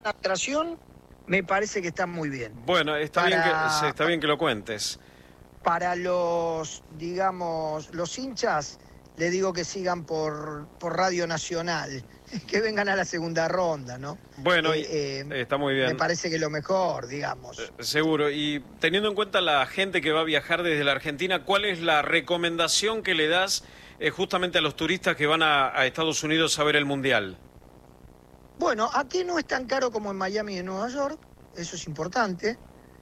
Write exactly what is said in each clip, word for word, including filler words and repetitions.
administración me parece que está muy bien. Bueno, está, para, bien que, está bien que lo cuentes. Para los, digamos, los hinchas, le digo que sigan por, por Radio Nacional, que vengan a la segunda ronda, ¿no? Bueno, eh, eh, está muy bien. Me parece que es lo mejor, digamos. Eh, seguro. Y teniendo en cuenta la gente que va a viajar desde la Argentina, ¿cuál es la recomendación que le das eh, justamente a los turistas que van a, a Estados Unidos a ver el Mundial? Bueno, aquí no es tan caro como en Miami y en Nueva York, eso es importante.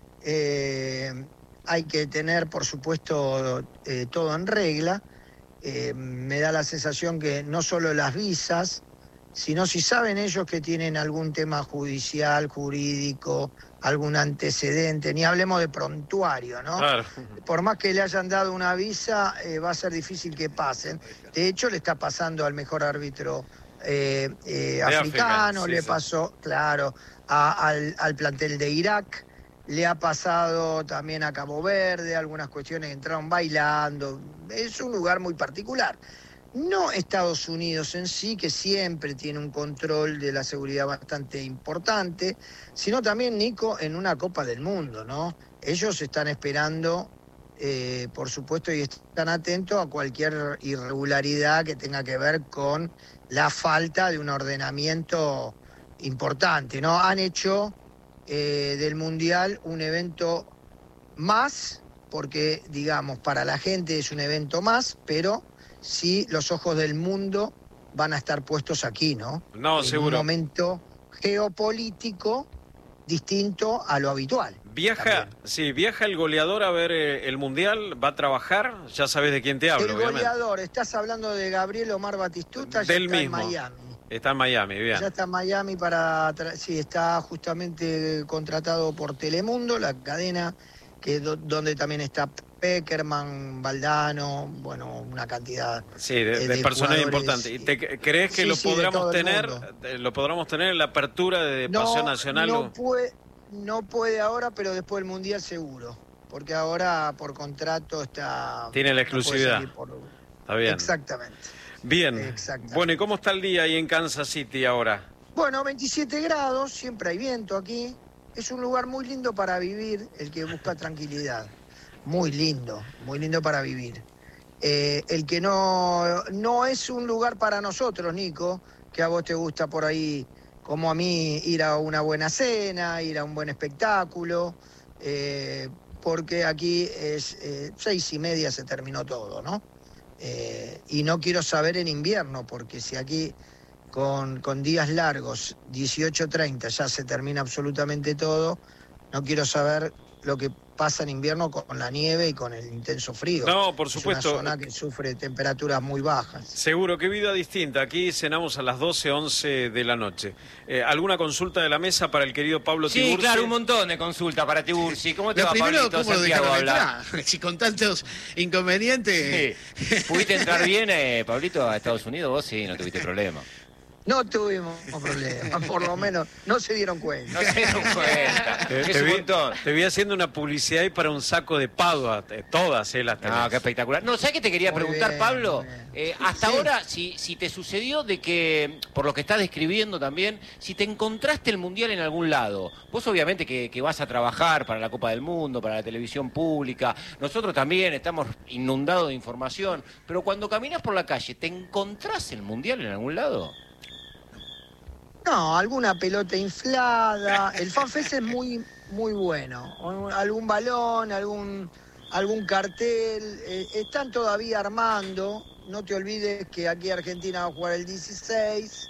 Eh, hay que tener, por supuesto, eh, todo en regla. Eh, me da la sensación que no solo las visas, sino si saben ellos que tienen algún tema judicial, jurídico, algún antecedente, ni hablemos de prontuario, ¿no? Claro. Por más que le hayan dado una visa, eh, va a ser difícil que pasen. De hecho, le está pasando al mejor árbitro eh, eh, africano, sí, le sí. pasó, claro, a, al, al plantel de Irak, le ha pasado también a Cabo Verde, algunas cuestiones que entraron bailando. Es un lugar muy particular. No Estados Unidos en sí, que siempre tiene un control de la seguridad bastante importante, sino también, Nico, en una Copa del Mundo, ¿no? Ellos están esperando, eh, por supuesto, y están atentos a cualquier irregularidad que tenga que ver con la falta de un ordenamiento importante, ¿no? Han hecho eh, del Mundial un evento más, porque, digamos, para la gente es un evento más, pero sí los ojos del mundo van a estar puestos aquí, ¿no? No, en seguro. un momento geopolítico distinto a lo habitual. Viaja, también. Sí, viaja el goleador a ver eh, el Mundial, va a trabajar, ya sabes de quién te hablo, El obviamente. goleador, estás hablando de Gabriel Omar Batistuta, ya Del está mismo. en Miami. Está en Miami, bien. Ya está en Miami para... Sí, está justamente contratado por Telemundo, la cadena que do, donde también está Peckerman, Valdano, bueno, una cantidad sí, de, eh, de, de personas importantes. ¿Y te crees que sí, lo sí, podamos tener, lo podamos tener en la apertura de no, Paseo Nacional? No puede, no puede ahora, pero después del Mundial seguro, porque ahora por contrato está... Tiene la exclusividad. No por... Está bien. Exactamente. Bien. Exactamente. Bueno, ¿y cómo está el día ahí en Kansas City ahora? Bueno, veintisiete grados, siempre hay viento aquí. Es un lugar muy lindo para vivir, el que busca tranquilidad. Muy lindo, muy lindo para vivir. Eh, el que no, no es un lugar para nosotros, Nico, que a vos te gusta por ahí, como a mí, ir a una buena cena, ir a un buen espectáculo, eh, porque aquí es eh, seis y media se terminó todo, ¿no? Eh, y no quiero saber en invierno, porque si aquí con, con días largos, dieciocho treinta, ya se termina absolutamente todo, no quiero saber lo que pasa en invierno con la nieve y con el intenso frío. No, por supuesto. Es una zona que sufre temperaturas muy bajas. Seguro, qué vida distinta. Aquí cenamos a las doce, once de la noche. Eh, ¿Alguna consulta de la mesa para el querido Pablo sí, Tiburci? Sí, claro, un montón de consultas para Tiburci. ¿Cómo te Lo va, primero, Pablito? ¿cómo lo Santiago dejaron habla? entrar? Si con tantos inconvenientes... Sí. ¿Pudiste entrar bien, eh, Pablito, a Estados Unidos? Vos sí, no tuviste problema. No tuvimos problemas, por lo menos no se dieron cuenta. No se dieron cuenta. Te, Es te, un vi, montón. te vi haciendo una publicidad ahí para un saco de Padua, todas eh, las tenés. No, qué espectacular. No, ¿sabes qué te quería Muy preguntar, bien, Pablo? muy bien. Eh, hasta Sí. ahora, si, si te sucedió de que, por lo que estás describiendo también, si te encontraste el Mundial en algún lado, vos obviamente que, que vas a trabajar para la Copa del Mundo, para la televisión pública, nosotros también estamos inundados de información, pero cuando caminas por la calle, ¿te encontrás el Mundial en algún lado? No, alguna pelota inflada. El FanFest es muy, muy bueno. Algún balón, algún, algún cartel. Eh, están todavía armando. No te olvides que aquí Argentina va a jugar el dieciséis.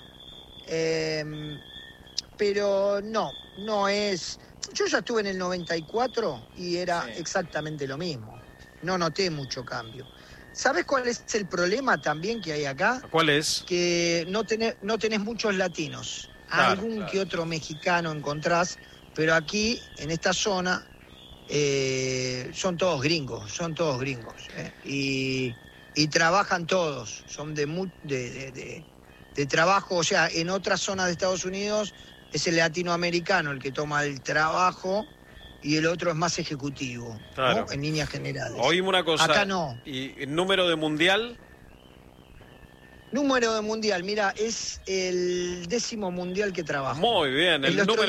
Eh, pero no, no es... Yo ya estuve en el noventa y cuatro y era Sí. exactamente lo mismo. No noté mucho cambio. ¿Sabes cuál es el problema también que hay acá? ¿Cuál es? Que no tenés, no tenés muchos latinos. Claro, Algún claro. que otro mexicano encontrás, pero aquí, en esta zona, eh, son todos gringos, son todos gringos. ¿eh? Y, y trabajan todos, son de, mu de, de, de, de trabajo, o sea, en otras zonas de Estados Unidos es el latinoamericano el que toma el trabajo y el otro es más ejecutivo, Claro. ¿no? En líneas generales. Oíme una cosa. Acá no. ¿Y el número de mundial? Número de mundial, mira, es el décimo mundial que trabajo. Muy bien, el El otro número